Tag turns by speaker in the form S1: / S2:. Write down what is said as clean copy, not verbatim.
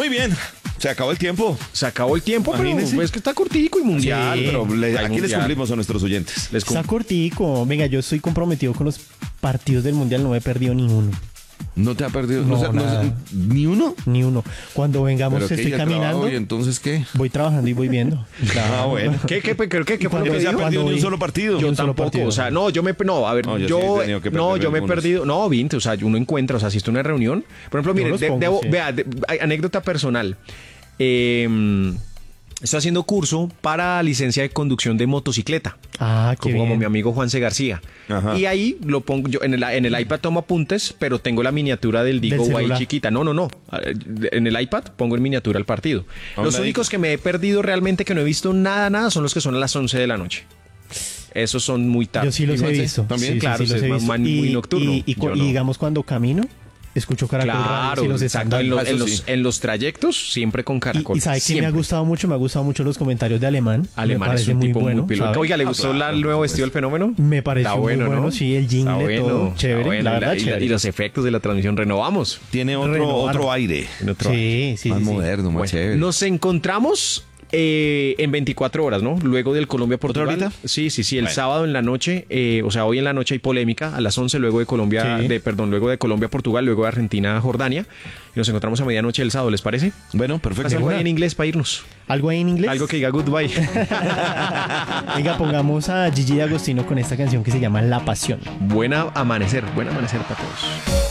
S1: Muy bien. Se acabó el tiempo.
S2: Se acabó el tiempo, pero
S1: Imagínese.
S2: es que está cortico y mundial.
S3: Sí.
S1: Pero
S2: Hay
S1: aquí les
S2: mundial.
S1: cumplimos a nuestros oyentes.
S3: Está cortico. Venga, yo estoy comprometido con los partidos del Mundial. No me he perdido ni uno.
S1: ¿No te ha perdido?
S3: No,
S1: O sea,
S3: nada.
S1: ¿Ni uno?
S3: Ni uno. Cuando vengamos,
S1: ¿Pero qué?
S3: estoy
S1: ¿Ya
S3: caminando.
S1: trabajo? ¿Y entonces qué?
S3: Voy trabajando y voy viendo.
S1: Ah, bueno.
S2: ¿Qué fue lo que
S3: Cuando
S1: No se ha
S2: dijo?
S3: cuando
S1: perdido ni un
S3: voy-
S1: solo partido.
S3: Yo
S2: Yo
S3: un solo
S2: tampoco,
S3: partido.
S2: o sea, no, a ver,
S1: No, yo sí
S2: yo
S1: he tenido que perder
S2: me he
S1: algunos.
S2: perdido, no, 20, o sea, uno encuentra, o sea, si estoy en una reunión, por ejemplo, mire,
S3: los pongo,
S2: debo,
S3: sí.
S2: vea, anécdota personal, estoy haciendo curso para licencia de conducción de motocicleta,
S3: Ah, qué
S2: como
S3: bien.
S2: mi amigo Juanse García,
S1: Ajá.
S2: y ahí lo pongo, yo en el iPad tomo apuntes, pero tengo la miniatura del Digo Guay
S3: celular.
S2: chiquita, no, en el iPad pongo en miniatura el partido.
S1: ¿A un
S2: Los
S1: ladito?
S2: únicos que me he perdido realmente, que no he visto nada, son los que son a las 11 de la noche. Esos son muy tarde.
S3: Yo sí los he
S1: Igual, sí.
S3: visto.
S1: También,
S3: Sí,
S2: claro,
S3: sí, los
S2: es
S3: he visto.
S2: muy nocturno.
S3: Y
S2: Yo no.
S3: digamos, cuando camino, escucho Caracol Radio.
S2: Claro,
S3: Sí, los
S2: exacto. En,
S3: estándares.
S1: Eso sí.
S2: en los trayectos, siempre con Caracol.
S3: Y sabe que me ha
S2: Siempre.
S3: gustado mucho, me ha gustado mucho los comentarios de Alemán.
S2: Alemán
S3: me
S2: es
S3: parece
S2: un
S3: muy
S2: tipo
S3: bueno.
S2: muy piloto.
S3: ¿sabe?
S2: Oiga, ¿le gustó el nuevo vestido del fenómeno?
S3: Me pareció
S2: Está
S3: muy bueno,
S2: ¿no?
S3: sí, el jingle,
S2: Está bueno,
S3: todo
S2: está
S3: chévere,
S2: bueno.
S3: la verdad,
S2: y
S3: chévere.
S2: y los efectos de la transmisión renovamos.
S1: Tiene
S3: Renovar.
S1: otro aire.
S2: En otro-
S3: Sí, sí,
S1: Más
S3: sí, sí.
S1: moderno, más
S2: Bueno,
S1: chévere.
S2: nos encontramos en 24 horas, ¿no? Luego del Colombia-Portugal.
S1: ¿Otra horita?
S2: Sí, el
S1: Bueno.
S2: sábado en la noche, o sea, hoy en la noche hay polémica, a las 11 luego de
S3: Sí.
S2: luego de Colombia-Portugal, luego de Argentina-Jordania. Y nos encontramos a medianoche el sábado, ¿les parece?
S1: Bueno, perfecto.
S2: Haz algo ahí en inglés para irnos.
S3: ¿Algo ahí en inglés?
S2: Algo que diga goodbye.
S3: Venga, pongamos a Gigi D'Agostino con esta canción que se llama La Pasión.
S2: Buen amanecer para todos.